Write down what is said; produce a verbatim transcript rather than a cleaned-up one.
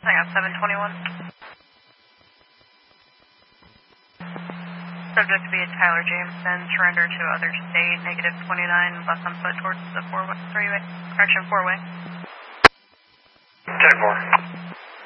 I got seven twenty-one. Subject to be Tyler Jameson, surrender to other state, negative twenty-nine, less on foot towards the four-way, three-way, correction, four-way. ten four.